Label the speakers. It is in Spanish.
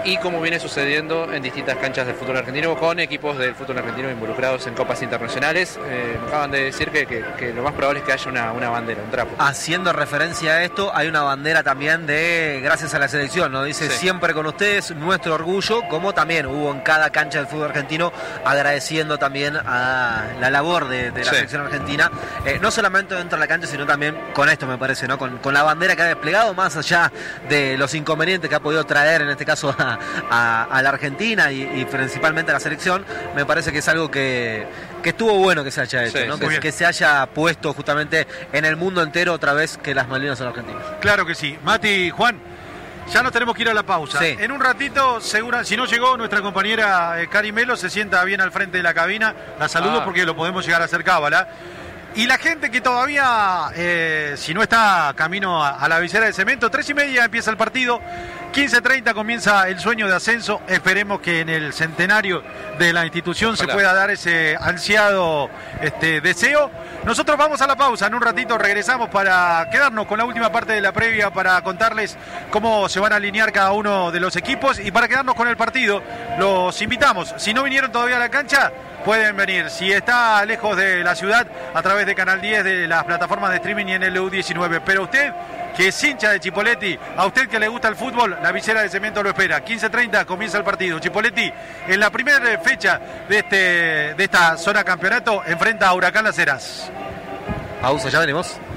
Speaker 1: y como viene sucediendo en distintas canchas del fútbol argentino con equipos del fútbol argentino involucrados en copas internacionales. Me acaban de decir que lo más probable es que haya una bandera, un trapo.
Speaker 2: Haciendo referencia a esto, hay una bandera también de gracias a la selección, ¿no? Dice
Speaker 1: Sí.
Speaker 2: Siempre con ustedes, nuestro orgullo, como también hubo en cada cancha del fútbol argentino, agradeciendo también a la labor de la
Speaker 1: Sí.
Speaker 2: selección argentina, no solamente dentro de la cancha, sino también con esto, me parece, ¿no? Con la bandera que ha desplegado, más allá de los inconvenientes que ha podido traer, en este caso, a la Argentina y principalmente a la selección. Me parece que es algo que estuvo bueno que se haya hecho,
Speaker 1: Sí,
Speaker 2: ¿no?
Speaker 1: sí.
Speaker 2: Que se haya puesto justamente en el mundo entero otra vez que las Malvinas son argentinas.
Speaker 3: Claro que sí. Mati, Juan, ya nos tenemos que ir a la pausa.
Speaker 2: Sí.
Speaker 3: En un ratito, si no llegó, nuestra compañera Cari Melo se sienta bien al frente de la cabina. La saludo porque lo podemos llegar a hacer cábala. Y la gente que todavía, si no está camino a la visera de cemento, 3:30 empieza el partido, 15:30 comienza el sueño de ascenso. Esperemos que en el centenario de la institución se pueda dar ese ansiado deseo. Nosotros vamos a la pausa, en un ratito regresamos para quedarnos con la última parte de la previa, para contarles cómo se van a alinear cada uno de los equipos y para quedarnos con el partido. Los invitamos, si no vinieron todavía a la cancha, pueden venir. Si está lejos de la ciudad, a través de Canal 10, de las plataformas de streaming y en el U19. Pero usted, que es hincha de Chipoleti, a usted que le gusta el fútbol, la visera de cemento lo espera. 15:30 comienza el partido. Chipoleti, en la primera fecha de esta zona campeonato, enfrenta a Huracán Las Heras.
Speaker 2: Pausa, ya venimos.